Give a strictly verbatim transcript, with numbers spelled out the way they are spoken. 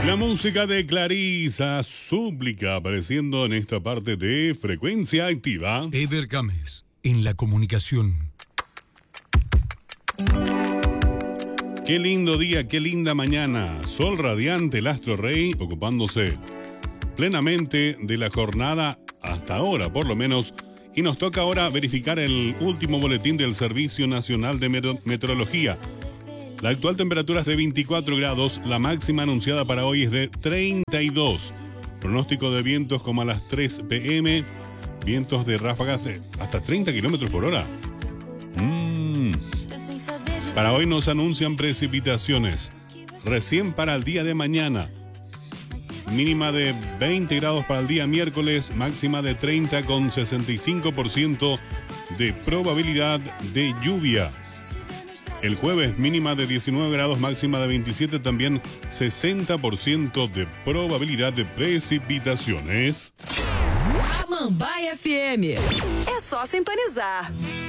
La música de Clarisa Súplica apareciendo en esta parte de Frecuencia Activa. Eder Gámez, en la comunicación. Qué lindo día, qué linda mañana. Sol radiante, el astro rey ocupándose plenamente de la jornada hasta ahora, por lo menos. Y nos toca ahora verificar el último boletín del Servicio Nacional de Meteorología. La actual temperatura es de veinticuatro grados, la máxima anunciada para hoy es de treinta y dos. Pronóstico de vientos como a las tres pe eme, vientos de ráfagas de hasta treinta kilómetros por hora. Mm. Para hoy nos anuncian precipitaciones, recién para el día de mañana. Mínima de veinte grados para el día miércoles, máxima de treinta con sesenta y cinco por ciento de probabilidad de lluvia. El jueves mínima de diecinueve grados, máxima de veintisiete, también sesenta por ciento de probabilidad de precipitaciones. Samambaia F M. É só sintonizar.